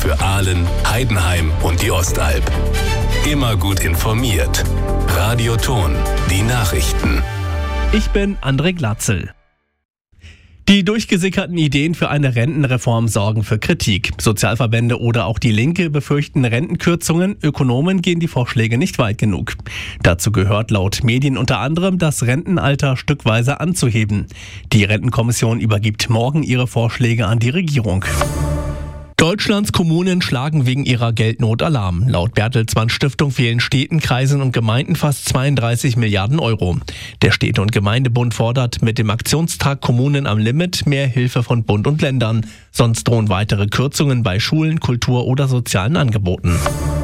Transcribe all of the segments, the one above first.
Für Aalen, Heidenheim und die Ostalb. Immer gut informiert. Radio Ton, die Nachrichten. Ich bin André Glatzel. Die durchgesickerten Ideen für eine Rentenreform sorgen für Kritik. Sozialverbände oder auch die Linke befürchten Rentenkürzungen. Ökonomen gehen die Vorschläge nicht weit genug. Dazu gehört laut Medien unter anderem, das Rentenalter stückweise anzuheben. Die Rentenkommission übergibt morgen ihre Vorschläge an die Regierung. Deutschlands Kommunen schlagen wegen ihrer Geldnot Alarm. Laut Bertelsmann Stiftung fehlen Städten, Kreisen und Gemeinden fast 32 Milliarden Euro. Der Städte- und Gemeindebund fordert mit dem Aktionstag Kommunen am Limit mehr Hilfe von Bund und Ländern. Sonst drohen weitere Kürzungen bei Schulen, Kultur oder sozialen Angeboten.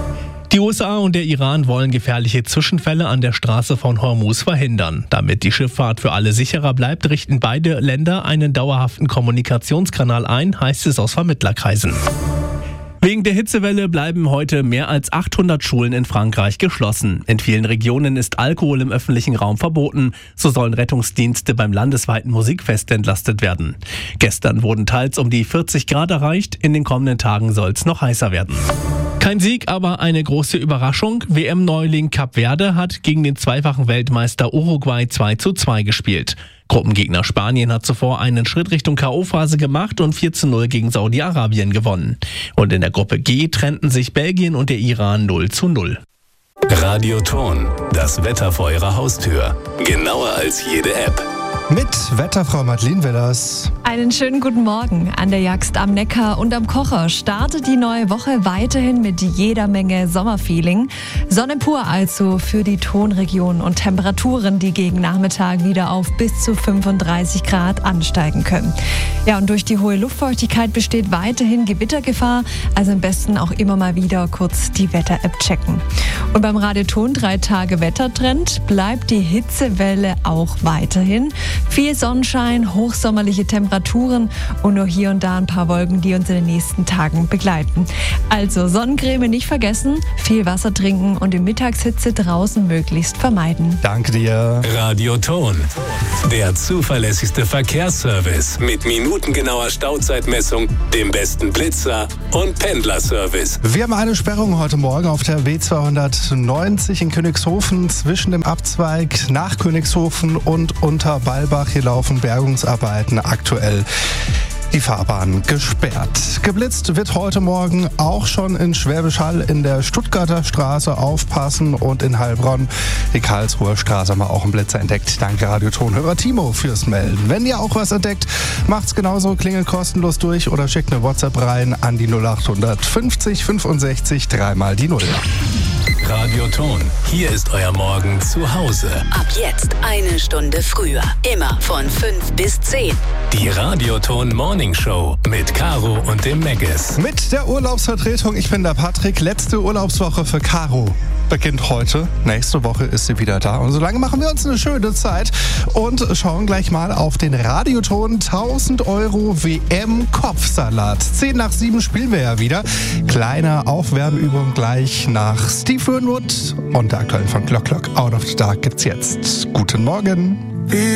Die USA und der Iran wollen gefährliche Zwischenfälle an der Straße von Hormuz verhindern. Damit die Schifffahrt für alle sicherer bleibt, richten beide Länder einen dauerhaften Kommunikationskanal ein, heißt es aus Vermittlerkreisen. Wegen der Hitzewelle bleiben heute mehr als 800 Schulen in Frankreich geschlossen. In vielen Regionen ist Alkohol im öffentlichen Raum verboten. So sollen Rettungsdienste beim landesweiten Musikfest entlastet werden. Gestern wurden teils um die 40 Grad erreicht. In den kommenden Tagen soll es noch heißer werden. Kein Sieg, aber eine große Überraschung. WM-Neuling Kap Verde hat gegen den zweifachen Weltmeister Uruguay 2:2 gespielt. Gruppengegner Spanien hat zuvor einen Schritt Richtung K.O.-Phase gemacht und 4:0 gegen Saudi-Arabien gewonnen. Und in der Gruppe G trennten sich Belgien und der Iran 0:0. Radio Ton, das Wetter vor Ihrer Haustür. Genauer als jede App. Mit Wetterfrau Madeleine Willers. Einen schönen guten Morgen. An der Jagst am Neckar und am Kocher startet die neue Woche weiterhin mit jeder Menge Sommerfeeling. Sonne pur also für die Tonregion und Temperaturen, die gegen Nachmittag wieder auf bis zu 35 Grad ansteigen können. Ja, und durch die hohe Luftfeuchtigkeit besteht weiterhin Gewittergefahr, also am besten auch immer mal wieder kurz die Wetter-App checken. Und beim Radioton 3-Tage-Wettertrend bleibt die Hitzewelle auch weiterhin. Viel Sonnenschein, hochsommerliche Temperaturen und nur hier und da ein paar Wolken, die uns in den nächsten Tagen begleiten. Also Sonnencreme nicht vergessen, viel Wasser trinken und die Mittagshitze draußen möglichst vermeiden. Danke dir. Radio Ton, der zuverlässigste Verkehrsservice mit minutengenauer Stauzeitmessung, dem besten Blitzer und Pendlerservice. Wir haben eine Sperrung heute Morgen auf der W290 in Königshofen zwischen dem Abzweig nach Königshofen und unter Balbach. Hier laufen Bergungsarbeiten aktuell. Die Fahrbahn gesperrt. Geblitzt wird heute Morgen auch schon in Schwäbisch Hall in der Stuttgarter Straße. Aufpassen und in Heilbronn, die Karlsruher Straße, haben wir auch einen Blitzer entdeckt. Danke Radio-Tonhörer Timo fürs Melden. Wenn ihr auch was entdeckt, macht's genauso, klingelt kostenlos durch oder schickt eine WhatsApp rein an die 0800 50 65 3 die 0. Radio Ton, hier ist euer Morgen zu Hause. Ab jetzt eine Stunde früher. Immer von 5 bis 10. Die Radio Ton Morning Show mit Caro und dem Megges. Mit der Urlaubsvertretung, ich bin der Patrick. Letzte Urlaubswoche für Caro beginnt heute. Nächste Woche ist sie wieder da. Und solange machen wir uns eine schöne Zeit und schauen gleich mal auf den Radioton 1000 Euro WM-Kopfsalat. 6:50 spielen wir ja wieder. Kleine Aufwärmübung gleich nach Steve Winwood und der aktuellen von Clock Out of the Dark gibt's jetzt. Guten Morgen.